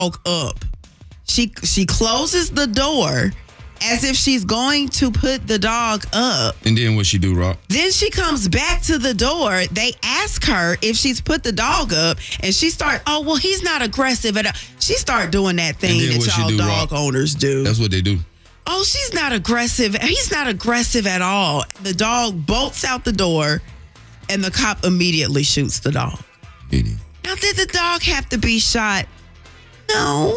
dog up. She closes the door as if she's going to put the dog up. And then what she do, Rock? Then she comes back to the door. They ask her if she's put the dog up, and she start, oh, well, he's not aggressive at all. She start doing that thing that y'all dog owners do. That's what they do. Oh, she's not aggressive. He's not aggressive at all. The dog bolts out the door, and the cop immediately shoots the dog. Now, did the dog have to be shot? No.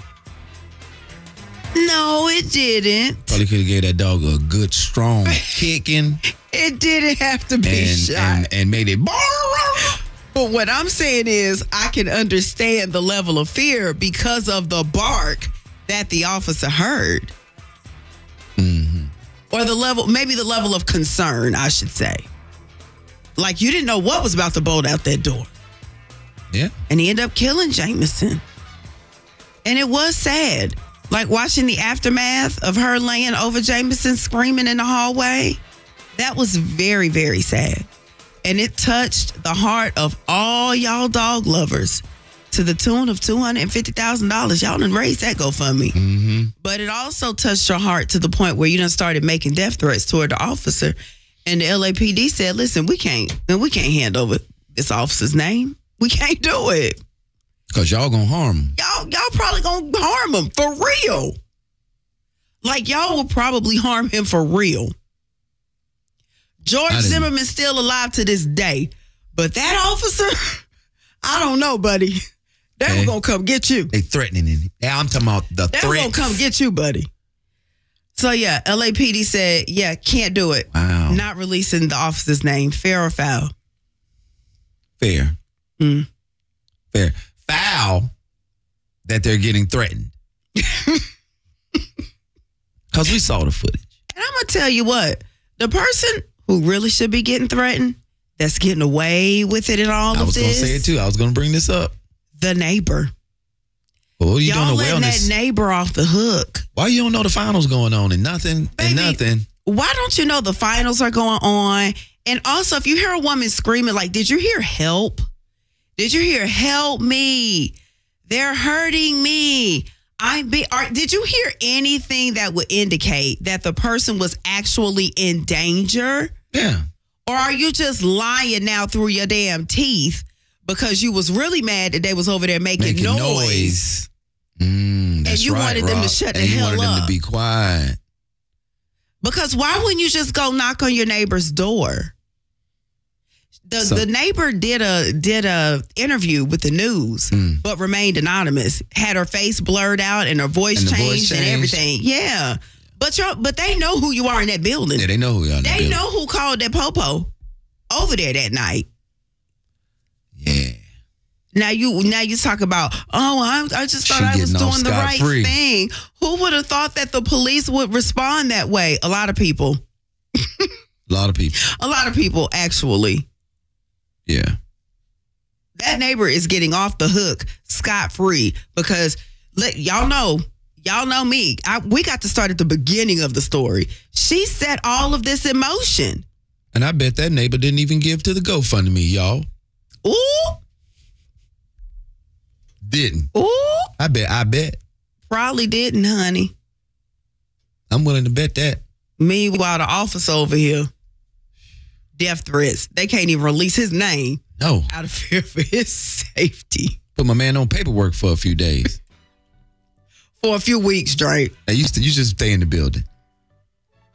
No, it didn't. Probably could have gave that dog a good, strong kicking. It didn't have to be shot. And made it. But what I'm saying is I can understand the level of fear because of the bark that the officer heard. Mm-hmm. Or maybe the level of concern, I should say. Like you didn't know what was about to bolt out that door. Yeah. And he ended up killing Jameson. And it was sad. Like watching the aftermath of her laying over Jameson screaming in the hallway. That was very, very sad. And it touched the heart of all y'all dog lovers to the tune of $250,000. Y'all done raised that GoFundMe. Mm-hmm. But it also touched your heart to the point where you done started making death threats toward the officer. And the LAPD said, listen, we can't hand over this officer's name. We can't do it. Because y'all gonna harm him. Y'all probably gonna harm him for real. Like y'all will probably harm him for real. George Zimmerman's still alive to this day. But that officer, I don't know, buddy. They were gonna come get you. They threatening him. Yeah, I'm talking about the threat. They were gonna come get you, buddy. So yeah, LAPD said, yeah, can't do it. Wow. Not releasing the officer's name. Fair or foul? Fair. Fair. Foul that they're getting threatened. Because we saw the footage. And I'm going to tell you what, the person who really should be getting threatened, that's getting away with it in all of this. I was going to say it too. I was going to bring this up. The neighbor. Well, what are you Y'all doing the letting wellness? that neighbor off the hook. Why you don't know the finals going on and nothing? Baby, and nothing. Why don't you know the finals are going on? And also, if you hear a woman screaming like, did you hear help? Did you hear help me? They're hurting me. Did you hear anything that would indicate that the person was actually in danger? Yeah. Or are you just lying now through your damn teeth because you was really mad that they was over there making noise? That's and you wanted them to shut the hell up. You wanted them to be quiet. Because why wouldn't you just go knock on your neighbor's door? The neighbor did a interview with the news, but remained anonymous. Had her face blurred out and her voice changed and everything. Yeah, but they know who you are in that building. Yeah, they know who you are. They know who called that popo over there that night. Yeah. Now you talk about, I just thought I was doing the right thing. Who would have thought that the police would respond that way? A lot of people. A lot of people. A lot of people, actually. Yeah. That neighbor is getting off the hook scot-free because y'all know me. We got to start at the beginning of the story. She set all of this in motion. And I bet that neighbor didn't even give to the GoFundMe, y'all. Ooh. Didn't. Ooh. I bet. Probably didn't, honey. I'm willing to bet that. Meanwhile, the officer over here, death threats. They can't even release his name. No. Out of fear for his safety. Put my man on paperwork for a few days. For a few weeks straight. You just stay in the building.